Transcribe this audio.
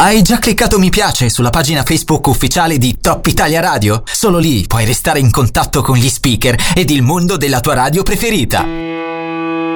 Hai già cliccato mi piace sulla pagina Facebook ufficiale di Top Italia Radio? Solo lì puoi restare in contatto con gli speaker ed il mondo della tua radio preferita.